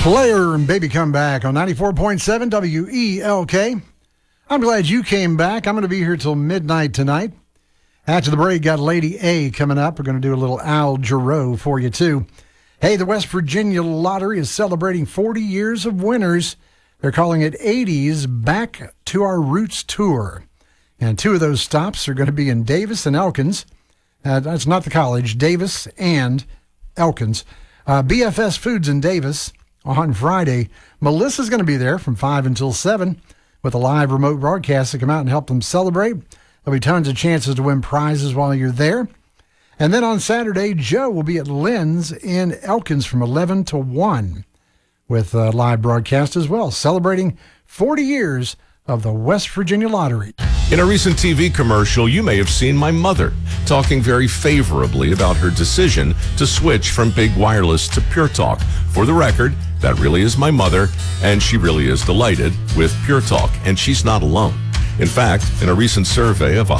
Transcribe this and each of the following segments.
Player and Baby Come Back on 94.7 WELK. I'm glad you came back. I'm going to be here till midnight tonight. After the break, got Lady A coming up. We're going to do a little Al Jarreau for you, too. Hey, the West Virginia Lottery is celebrating 40 years of winners. They're calling it 80s Back to Our Roots Tour. And two of those stops are going to be in Davis and Elkins. That's not the college, Davis and Elkins. BFS Foods in Davis on Friday. Melissa's going to be there from 5 until 7 with a live remote broadcast to come out and help them celebrate. There'll be tons of chances to win prizes while you're there. And then on Saturday, Joe will be at Lynn's in Elkins from 11 to 1 with a live broadcast as well, celebrating 40 years of the West Virginia Lottery. In a recent TV commercial, you may have seen my mother talking very favorably about her decision to switch from Big Wireless to Pure Talk. For the record, that really is my mother, and she really is delighted with Pure Talk, and she's not alone. In fact, in a recent survey of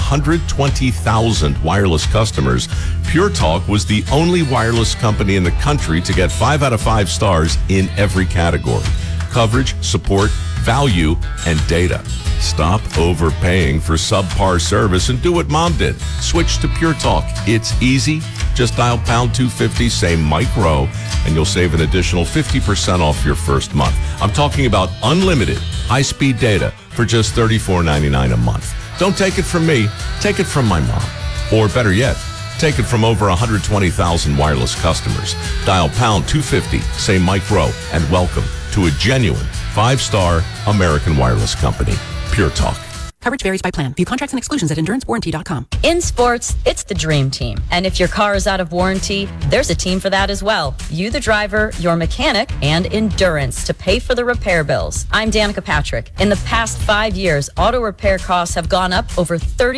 120,000 wireless customers, Pure Talk was the only wireless company in the country to get 5 out of 5 stars in every category: coverage, support, value, and data. Stop overpaying for subpar service and do what Mom did. Switch to Pure Talk. It's easy. Just dial pound 250, say Mike Rowe, and you'll save an additional 50% off your first month. I'm talking about unlimited high-speed data for just $34.99 a month. Don't take it from me. Take it from my mom. Or better yet, take it from over 120,000 wireless customers. Dial pound 250, say Mike Rowe, and welcome to a genuine 5-star American wireless company, Pure Talk. Coverage varies by plan. View contracts and exclusions at endurancewarranty.com. In sports, it's the dream team. And if your car is out of warranty, there's a team for that as well. You, the driver, your mechanic, and Endurance to pay for the repair bills. I'm Danica Patrick. In the past 5 years, auto repair costs have gone up over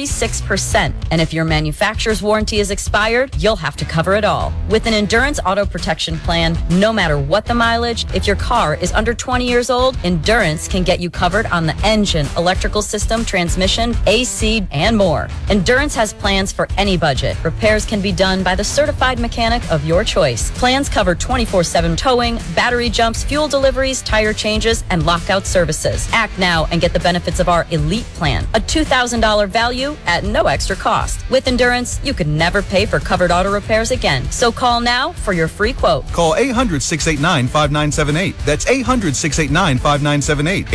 36%. And if your manufacturer's warranty is expired, you'll have to cover it all. With an Endurance auto protection plan, no matter what the mileage, if your car is under 20 years old, Endurance can get you covered on the engine, electrical system, transmission, AC, and more. Endurance has plans for any budget. Repairs can be done by the certified mechanic of your choice. Plans cover 24/7 towing, battery jumps, fuel deliveries, tire changes, and lockout services. Act now and get the benefits of our Elite Plan, a $2,000 value at no extra cost. With Endurance, you could never pay for covered auto repairs again. So call now for your free quote. Call 800-689-5978. That's 800-689-5978.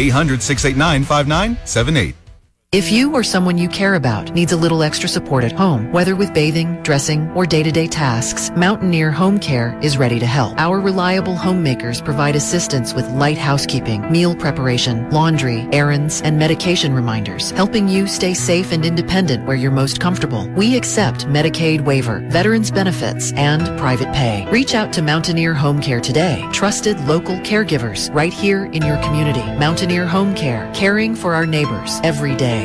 800-689-5978. If you or someone you care about needs a little extra support at home, whether with bathing, dressing, or day-to-day tasks, Mountaineer Home Care is ready to help. Our reliable homemakers provide assistance with light housekeeping, meal preparation, laundry, errands, and medication reminders, helping you stay safe and independent where you're most comfortable. We accept Medicaid waiver, veterans benefits, and private pay. Reach out to Mountaineer Home Care today. Trusted local caregivers right here in your community. Mountaineer Home Care, caring for our neighbors every day.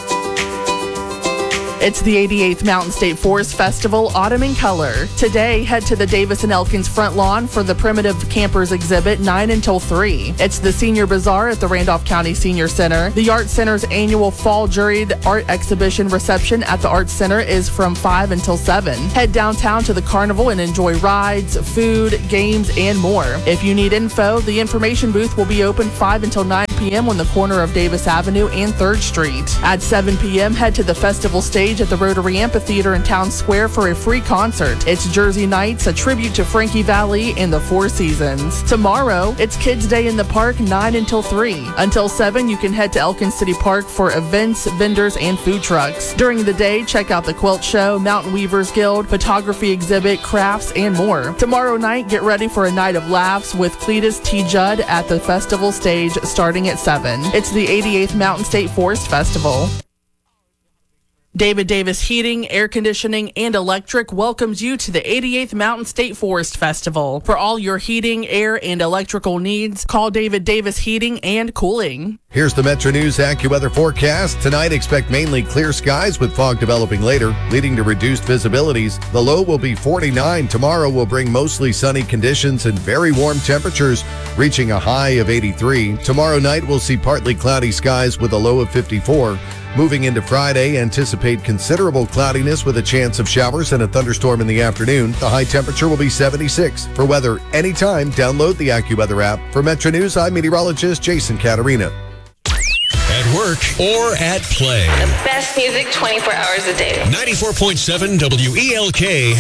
It's the 88th Mountain State Forest Festival, Autumn in Color. Today, head to the Davis and Elkins front lawn for the Primitive Campers exhibit 9 until 3. It's the Senior Bazaar at the Randolph County Senior Center. The Art Center's annual Fall Juried Art Exhibition reception at the Art Center is from 5 until 7. Head downtown to the carnival and enjoy rides, food, games, and more. If you need info, the information booth will be open 5 until 9 p.m. on the corner of Davis Avenue and 3rd Street. At 7 p.m., head to the festival stage at the Rotary Amphitheater in Town Square for a free concert. It's Jersey Nights, a tribute to Frankie Valli and the Four Seasons. Tomorrow, it's Kids Day in the Park, 9 until 3. Until 7, you can head to Elkins City Park for events, vendors, and food trucks. During the day, check out the Quilt Show, Mountain Weavers Guild, photography exhibit, crafts, and more. Tomorrow night, get ready for a night of laughs with Cletus T. Judd at the festival stage starting at 7. It's the 88th Mountain State Forest Festival. David Davis Heating, Air Conditioning, and Electric welcomes you to the 88th Mountain State Forest Festival. For all your heating, air, and electrical needs, call David Davis Heating and Cooling. Here's the Metro News AccuWeather forecast. Tonight, expect mainly clear skies with fog developing later, leading to reduced visibilities. The low will be 49. Tomorrow will bring mostly sunny conditions and very warm temperatures, reaching a high of 83. Tomorrow night, we'll see partly cloudy skies with a low of 54. Moving into Friday, anticipate considerable cloudiness with a chance of showers and a thunderstorm in the afternoon. The high temperature will be 76. For weather anytime, download the AccuWeather app. For Metro News, I'm meteorologist Jason Caterina. At work or at play. The best music 24 hours a day. 94.7 WELK